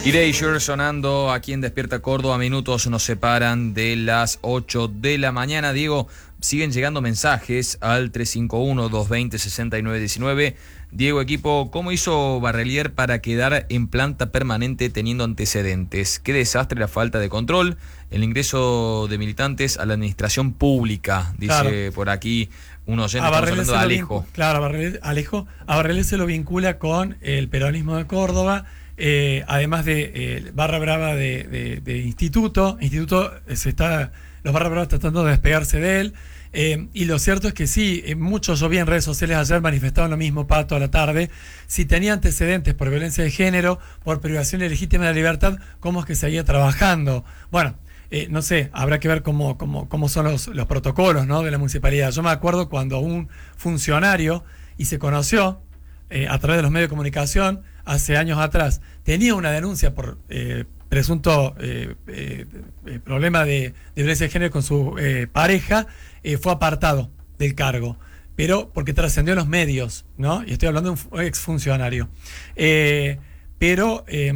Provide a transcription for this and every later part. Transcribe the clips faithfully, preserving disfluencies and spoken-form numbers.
Erasure sonando aquí en Despierta Córdoba. Minutos nos separan de las ocho de la mañana. Diego, siguen llegando mensajes al tres cinco uno, dos dos cero, seis nueve uno nueve. Diego, equipo, ¿cómo hizo Barrelier para quedar en planta permanente teniendo antecedentes? Qué desastre la falta de control, el ingreso de militantes a la administración pública, dice claro. Por aquí un oyente, estamos hablando de Alejo. Vincu- claro, a Barrelier, Alejo, a Barrelier se lo vincula con el peronismo de Córdoba, eh, además de eh, Barra Brava de, de, de Instituto, Instituto se está, los Barra Brava tratando de despegarse de él. Eh, y lo cierto es que sí, eh, muchos yo vi en redes sociales ayer manifestaban lo mismo, Pato, a la tarde. Si tenía antecedentes por violencia de género, por privación ilegítima de la libertad, ¿cómo es que seguía trabajando? Bueno, eh, no sé, habrá que ver cómo, cómo, cómo son los, los protocolos, ¿no?, de la municipalidad. Yo me acuerdo cuando un funcionario, y se conoció eh, a través de los medios de comunicación, hace años atrás, tenía una denuncia por eh, presunto eh, eh, eh, problema de, de violencia de género con su eh, pareja, eh, fue apartado del cargo, pero porque trascendió en los medios, ¿no? Y estoy hablando de un exfuncionario. Eh, pero eh,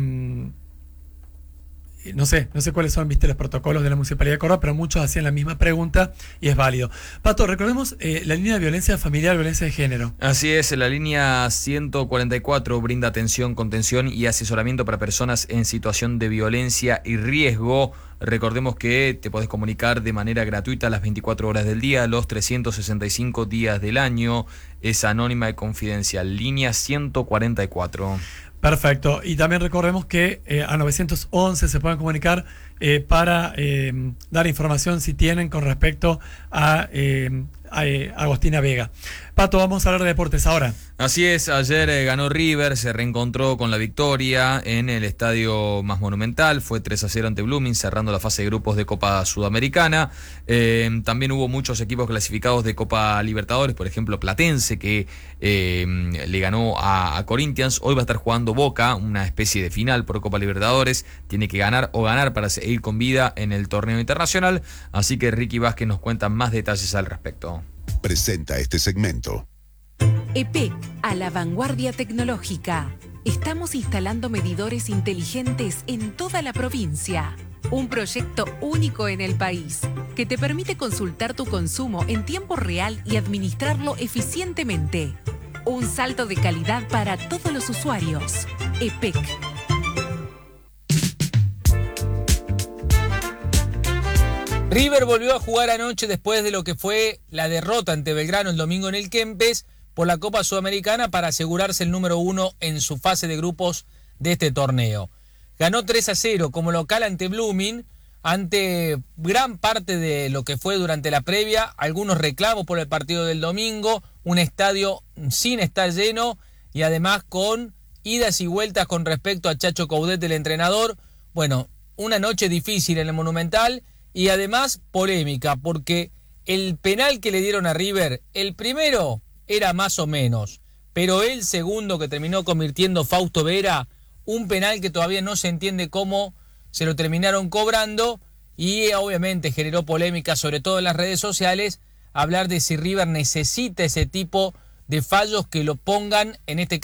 no sé, no sé cuáles son, viste, los protocolos de la Municipalidad de Córdoba, pero muchos hacían la misma pregunta y es válido. Pato, recordemos eh, la línea de violencia familiar, violencia de género. Así es, la línea ciento cuarenta y cuatro brinda atención, contención y asesoramiento para personas en situación de violencia y riesgo. Recordemos que te podés comunicar de manera gratuita las veinticuatro horas del día, los trescientos sesenta y cinco días del año. Es anónima y confidencial. Línea ciento cuarenta y cuatro. Perfecto. Y también recordemos que eh, a novecientos once se pueden comunicar eh, para eh, dar información si tienen con respecto a, eh, a eh, Agostina Vega. Pato, vamos a hablar de deportes ahora. Así es, ayer eh, ganó River, se reencontró con la victoria en el estadio más monumental, fue tres a cero ante Blooming, cerrando la fase de grupos de Copa Sudamericana. Eh, también hubo muchos equipos clasificados de Copa Libertadores, por ejemplo Platense, que eh, le ganó a, a Corinthians. Hoy va a estar jugando Boca, una especie de final por Copa Libertadores, tiene que ganar o ganar para seguir con vida en el torneo internacional, así que Ricky Vázquez nos cuenta más detalles al respecto. Presenta este segmento. E P E C, a la vanguardia tecnológica. Estamos instalando medidores inteligentes en toda la provincia. Un proyecto único en el país, que te permite consultar tu consumo en tiempo real y administrarlo eficientemente. Un salto de calidad para todos los usuarios. E P E C. River volvió a jugar anoche después de lo que fue la derrota ante Belgrano el domingo en el Kempes por la Copa Sudamericana para asegurarse el número uno en su fase de grupos de este torneo. Ganó tres a cero como local ante Blooming, ante gran parte de lo que fue durante la previa, algunos reclamos por el partido del domingo, un estadio sin estar lleno y además con idas y vueltas con respecto a Chacho Coudet, el entrenador. Bueno, una noche difícil en el Monumental. Y además polémica, porque el penal que le dieron a River, el primero era más o menos, pero el segundo que terminó convirtiendo Fausto Vera, un penal que todavía no se entiende cómo se lo terminaron cobrando y obviamente generó polémica, sobre todo en las redes sociales, hablar de si River necesita ese tipo de fallos que lo pongan en este caso